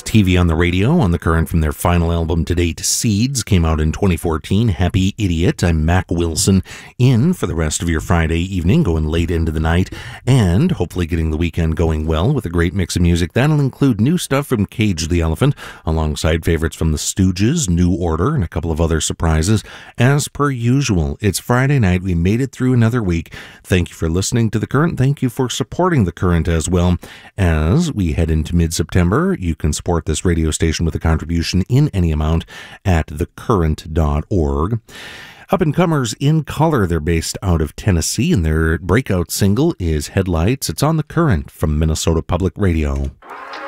TV on the Radio on The Current from their final album to date, Seeds, came out in 2014. Happy Idiot. I'm Mac Wilson, in for the rest of your Friday evening, going late into the night, and hopefully getting the weekend going well with a great mix of music. That'll include new stuff from Cage the Elephant, alongside favorites from The Stooges, New Order, and a couple of other surprises. As per usual, it's Friday night. We made it through another week. Thank you for listening to The Current. Thank you for supporting The Current as well. As we head into mid-September, you can support this radio station with a contribution in any amount at thecurrent.org. Up-and-comers In Color, they're based out of Tennessee, and their breakout single is Headlights. It's on The Current from Minnesota Public Radio.